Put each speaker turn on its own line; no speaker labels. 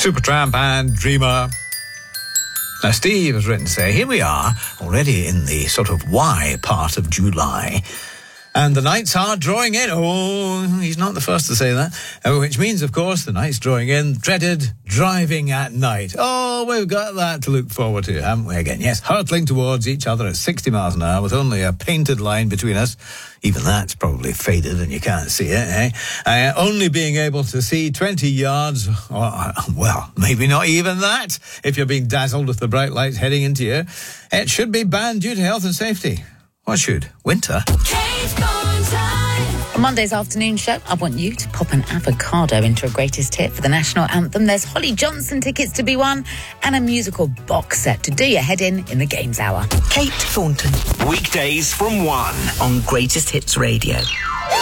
Supertramp and Dreamer. Now, Steve has written to say, here we are, already in the sort of Y part of July, and the nights are drawing in. Oh, he's not the first to say that. Which means, of course, the night's drawing in. Dreaded driving at night. Oh, we've got that to look forward to, haven't we, again? Yes, hurtling towards each other at 60 miles an hour with only a painted line between us. Even that's probably faded and you can't see it, eh? Only being able to see 20 yards, or, well, maybe not even that, if you're being dazzled with the bright lights heading into you. It should be banned due to health and safety. What should? Winter?
On Monday's afternoon show, I want you to pop an avocado into a greatest hit for the national anthem. There's Holly Johnson tickets to be won and a musical box set to do your head in the Games Hour.
Kate Thornton.
Weekdays from 1
on Greatest Hits Radio.